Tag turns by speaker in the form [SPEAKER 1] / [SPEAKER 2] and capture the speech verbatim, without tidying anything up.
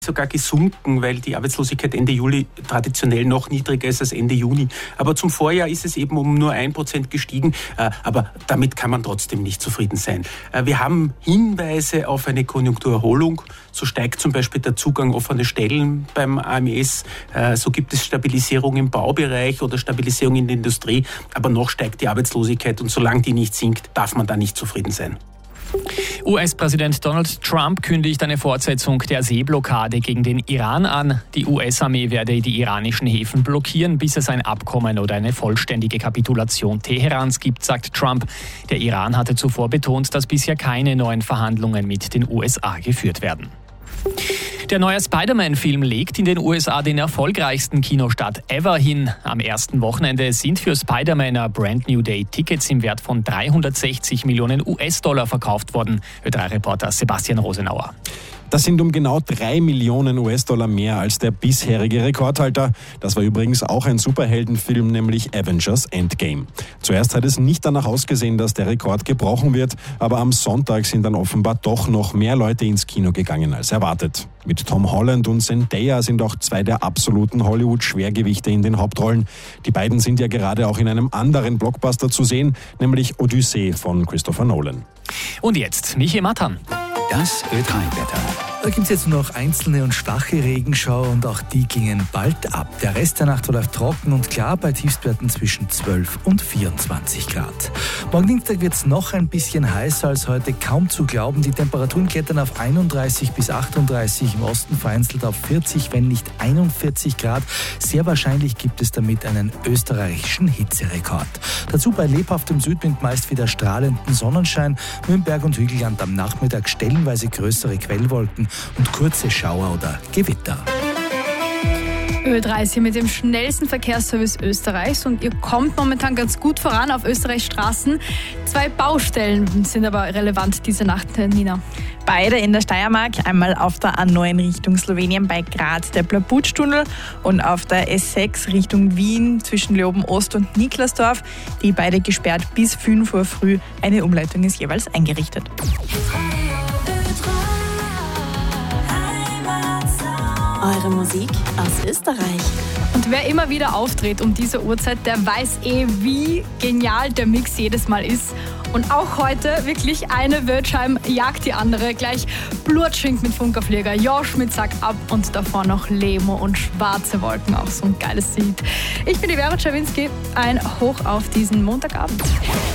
[SPEAKER 1] sogar gesunken, weil die Arbeitslosigkeit Ende Juli traditionell noch niedriger ist als Ende Juni. Aber zum Vorjahr ist es eben um nur ein Prozent gestiegen. Aber damit kann man trotzdem nicht zufrieden sein. Wir haben Hinweise auf eine Konjunkturerholung. So steigt zum Beispiel der Zugang offener Stellen beim A M S. So gibt es Stabilisierung im Baubereich oder Stabilisierung in der Industrie. Aber noch steigt die Arbeitslosigkeit und solange die nicht sinkt, darf man da nicht zufrieden sein.
[SPEAKER 2] U S-Präsident Donald Trump kündigt eine Fortsetzung der Seeblockade gegen den Iran an. Die U S-Armee werde die iranischen Häfen blockieren, bis es ein Abkommen oder eine vollständige Kapitulation Teherans gibt, sagt Trump. Der Iran hatte zuvor betont, dass bisher keine neuen Verhandlungen mit den U S A geführt werden. Der neue Spider-Man-Film legt in den U S A den erfolgreichsten Kinostart ever hin. Am ersten Wochenende sind für Spider-Man A Brand New Day Tickets im Wert von dreihundertsechzig Millionen U S-Dollar verkauft worden. Ö drei Reporter Sebastian Rosenauer.
[SPEAKER 3] Das sind um genau drei Millionen U S-Dollar mehr als der bisherige Rekordhalter. Das war übrigens auch ein Superheldenfilm, nämlich Avengers Endgame. Zuerst hat es nicht danach ausgesehen, dass der Rekord gebrochen wird, aber am Sonntag sind dann offenbar doch noch mehr Leute ins Kino gegangen als erwartet. Mit Tom Holland und Zendaya sind auch zwei der absoluten Hollywood-Schwergewichte in den Hauptrollen. Die beiden sind ja gerade auch in einem anderen Blockbuster zu sehen, nämlich Odyssee von Christopher Nolan.
[SPEAKER 2] Und jetzt Michi Mattan.
[SPEAKER 4] Das Ö drei Wetter.
[SPEAKER 5] Da gibt es jetzt nur noch einzelne und schwache Regenschauer und auch die gingen bald ab. Der Rest der Nacht verläuft trocken und klar bei Tiefstwerten zwischen zwölf und vierundzwanzig Grad. Morgen Dienstag wird es noch ein bisschen heißer als heute, kaum zu glauben. Die Temperaturen klettern auf einunddreißig bis achtunddreißig, im Osten vereinzelt auf vierzig, wenn nicht einundvierzig Grad. Sehr wahrscheinlich gibt es damit einen österreichischen Hitzerekord. Dazu bei lebhaftem Südwind meist wieder strahlenden Sonnenschein, nur im Berg- und Hügelland am Nachmittag stellenweise größere Quellwolken und kurze Schauer oder Gewitter.
[SPEAKER 6] Ö drei ist hier mit dem schnellsten Verkehrsservice Österreichs und ihr kommt momentan ganz gut voran auf Österreichs Straßen. Zwei Baustellen sind aber relevant diese Nacht, Nina.
[SPEAKER 7] Beide in der Steiermark, einmal auf der A neun Richtung Slowenien bei Graz der Blabutsch-Tunnel und auf der S sechs Richtung Wien zwischen Leoben-Ost und Niklasdorf. Die beide gesperrt bis fünf Uhr früh. Eine Umleitung ist jeweils eingerichtet.
[SPEAKER 8] Eure Musik aus Österreich.
[SPEAKER 6] Und wer immer wieder auftritt um diese Uhrzeit, der weiß eh, wie genial der Mix jedes Mal ist. Und auch heute wirklich eine Wirtsheim jagt die andere. Gleich Blutschink mit Funkerflieger, Josh mit Sack ab und davor noch Lemo und Schwarze Wolken. Auch so ein geiles Lied. Ich bin die Vera Czerwinski. Ein Hoch auf diesen Montagabend.